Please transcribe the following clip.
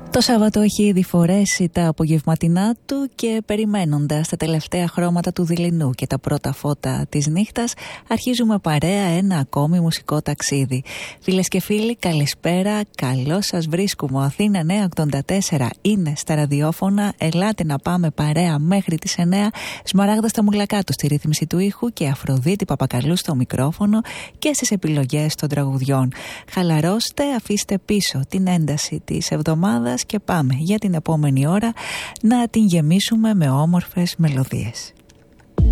Το Σάββατο έχει ήδη φορέσει τα απογευματινά του και περιμένοντας τα τελευταία χρώματα του δειλινού και τα πρώτα φώτα της νύχτας, αρχίζουμε παρέα ένα ακόμη μουσικό ταξίδι. Φίλες και φίλοι, καλησπέρα, καλώς σας βρίσκουμε. Ο Αθήνα 984 είναι στα ραδιόφωνα. Ελάτε να πάμε παρέα μέχρι τις 9. Σμαράγδα Σταμουλακάτου στη ρύθμιση του ήχου και Αφροδίτη Παπακαλού στο μικρόφωνο και στις επιλογές των τραγουδιών. Χαλαρώστε, αφήστε πίσω την ένταση της εβδομάδας και πάμε για την επόμενη ώρα να την γεμίσουμε με όμορφες μελωδίες.